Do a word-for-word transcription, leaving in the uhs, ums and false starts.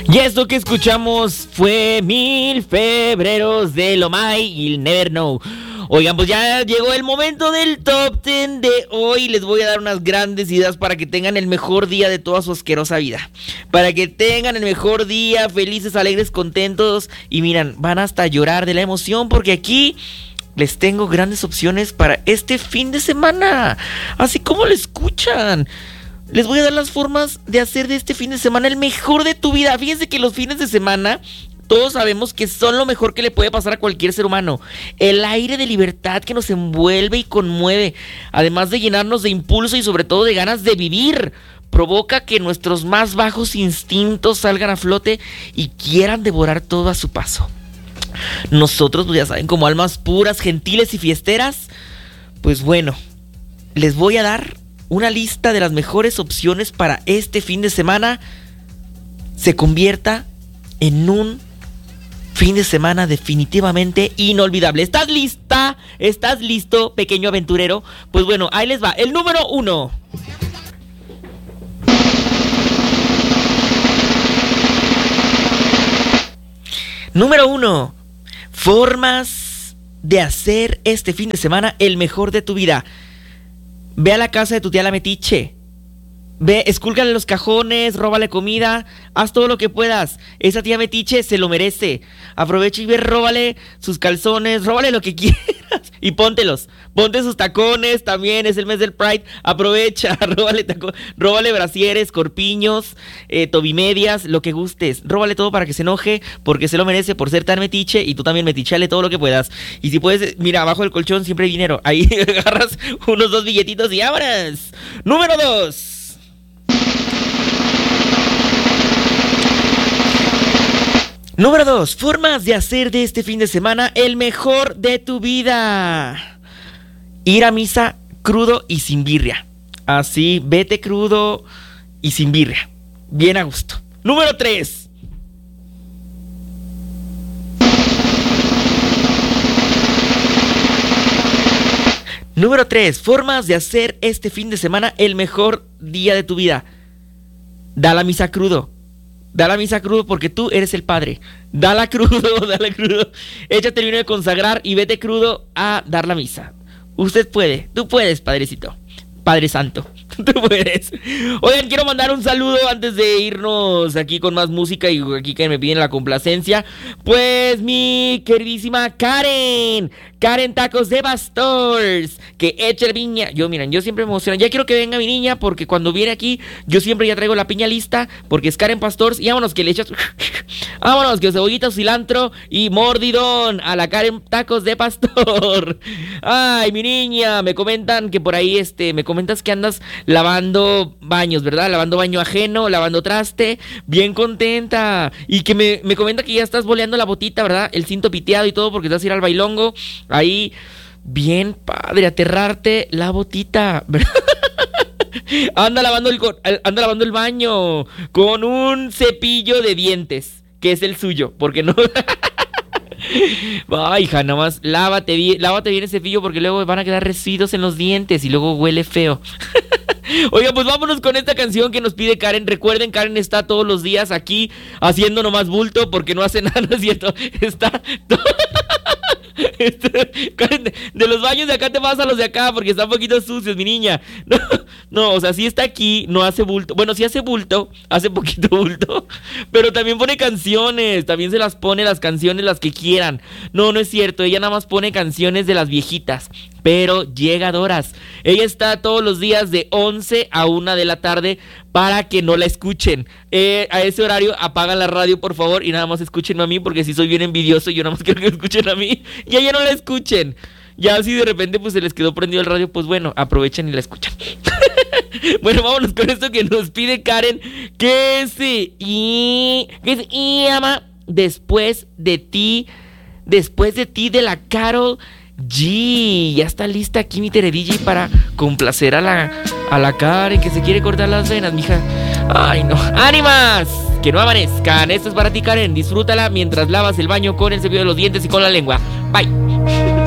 Y esto que escuchamos fue Mil Febreros de Lomay y el Never Know. Oigan, pues ya llegó el momento del top diez de hoy. Les voy a dar unas grandes ideas para que tengan el mejor día de toda su asquerosa vida. Para que tengan el mejor día, felices, alegres, contentos. Y miran, van hasta a llorar de la emoción porque aquí les tengo grandes opciones para este fin de semana. Así como lo escuchan. Les voy a dar las formas de hacer de este fin de semana el mejor de tu vida. Fíjense que los fines de semana todos sabemos que son lo mejor que le puede pasar a cualquier ser humano. El aire de libertad que nos envuelve y conmueve, además de llenarnos de impulso y sobre todo de ganas de vivir, provoca que nuestros más bajos instintos salgan a flote y quieran devorar todo a su paso. Nosotros, pues ya saben, como almas puras, gentiles y fiesteras, pues bueno, les voy a dar una lista de las mejores opciones para este fin de semana se convierta en un fin de semana definitivamente inolvidable. ¿Estás lista? ¿Estás listo, pequeño aventurero? Pues bueno, ahí les va. El número uno. Número uno. Formas de hacer este fin de semana el mejor de tu vida. Ve a la casa de tu tía la metiche. Ve, escúlcale los cajones, róbale comida, haz todo lo que puedas. Esa tía metiche se lo merece. Aprovecha y ve, róbale sus calzones, róbale lo que quieras y póntelos. Ponte sus tacones, también es el mes del Pride. Aprovecha, róbale taco, róbale brasieres, corpiños, eh, tobimedias, lo que gustes. Róbale todo para que se enoje, porque se lo merece por ser tan metiche. Y tú también metichale todo lo que puedas. Y si puedes, mira, abajo del colchón siempre hay dinero. Ahí agarras unos dos billetitos y abras. Número dos. Número dos, formas de hacer de este fin de semana el mejor de tu vida. Ir a misa crudo y sin birria. Así, vete crudo y sin birria. Bien a gusto. Número tres. Número tres, formas de hacer este fin de semana el mejor día de tu vida. Da la misa crudo. Da la misa crudo porque tú eres el padre. Dala crudo, dala crudo. Échate el vino de consagrar y vete crudo a dar la misa. Usted puede, tú puedes, padrecito. Padre Santo, tú puedes. Oigan, quiero mandar un saludo antes de irnos aquí con más música y aquí que me piden la complacencia. Pues mi queridísima Karen, Karen Tacos de Pastors, que echa el piña. Yo, miren, yo siempre me emociono. Ya quiero que venga mi niña porque cuando viene aquí, yo siempre ya traigo la piña lista porque es Karen Pastors. Y vámonos que le echas. Vámonos que cebollita, cilantro y mordidón a la Karen Tacos de Pastor. Ay, mi niña, me comentan que por ahí este me comentas que andas lavando baños, ¿verdad? Lavando baño ajeno, lavando traste, bien contenta. Y que me, me comenta que ya estás boleando la botita, ¿verdad? El cinto piteado y todo porque te vas a ir al bailongo. Ahí, bien padre, aterrarte la botita, ¿verdad? Anda lavando el, anda lavando el baño con un cepillo de dientes, que es el suyo, porque no... Ay, hija, nada más lávate bien, lávate bien ese cepillo porque luego van a quedar residuos en los dientes y luego huele feo. Oiga, pues vámonos con esta canción que nos pide Karen. Recuerden, Karen está todos los días aquí haciendo nomás bulto porque no hace nada, ¿no es cierto? Está todo... Este, Karen, de, de los baños de acá te vas a los de acá porque están un poquito sucios, mi niña. No, no, o sea, sí está aquí, no hace bulto. Bueno, sí hace bulto, hace poquito bulto, pero también pone canciones, también se las pone las canciones las que quieran. No, no es cierto, ella nada más pone canciones de las viejitas, pero llegadoras. Ella está todos los días de once a una de la tarde para que no la escuchen. Eh, a ese horario apagan la radio, por favor, y nada más escúchenme a mí porque si soy bien envidioso, yo nada más quiero que escuchen a mí y a ella no la escuchen. Ya si de repente pues se les quedó prendido el radio, pues bueno, aprovechen y la escuchan. Bueno, vámonos con esto que nos pide Karen, que se, y, que se llama Después de ti, Después de ti de la Karol G. Ya está lista aquí mi Teredigi para complacer a la, a la Karen que se quiere cortar las venas, mija. Ay, no. ¡Ánimas! Que no amanezcan. Esto es para ti, Karen. Disfrútala mientras lavas el baño con el cepillo de los dientes y con la lengua. Bye.